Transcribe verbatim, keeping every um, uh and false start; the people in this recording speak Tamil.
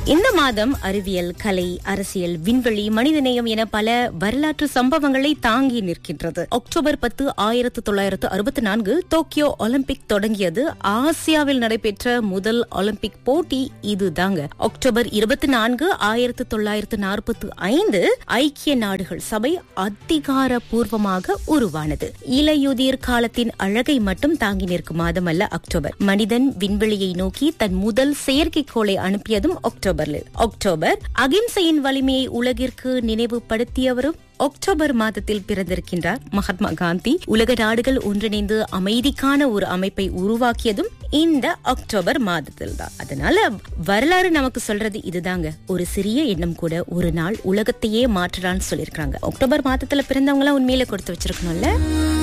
இந்த மாதம் அறிவியல், கலை, அரசியல், விண்வெளி, மனிதநேயம் என பல வரலாற்று சம்பவங்களை தாங்கி நிற்கின்றது. அக்டோபர் பத்து ஆயிரத்து தொள்ளாயிரத்து அறுபத்தி நான்கு டோக்கியோ ஒலிம்பிக் தொடங்கியது. ஆசியாவில் நடைபெற்ற முதல் ஒலிம்பிக் போட்டி இதுதாங்க. அக்டோபர் இருபத்தி நான்கு ஆயிரத்து தொள்ளாயிரத்து நாற்பத்தி ஐந்து ஐக்கிய நாடுகள் சபை அதிகாரப்பூர்வமாக உருவானது. இலையுதிர் காலத்தின் அழகை மட்டும் தாங்கி நிற்கும் மாதம் அல்ல அக்டோபர். மனிதன் விண்வெளியை நோக்கி தன் முதல் செயற்கைக்கோளை அனுப்பியதும் அக்டோபரில். அக்டோபர் அகிம்சையின் வலிமையை உலகிற்கு நினைவுபடுத்தியவரும் அக்டோபர் மாதத்தில் பிறந்திருக்கின்றார் மகாத்மா காந்தி. உலக நாடுகள் ஒன்றிணைந்து அமைதிக்கான ஒரு அமைப்பை உருவாக்கியதும் இந்த அக்டோபர் மாதத்தில் தான். அதனால வரலாறு நமக்கு சொல்றது இதுதாங்க. ஒரு சிறிய எண்ணம் கூட ஒரு நாள் உலகத்தையே மாற்றலான்னு சொல்லியிருக்காங்க. அக்டோபர் மாதத்துல பிறந்தவங்க எல்லாம் உண்மையில கொடுத்து வச்சிருக்கணும்ல.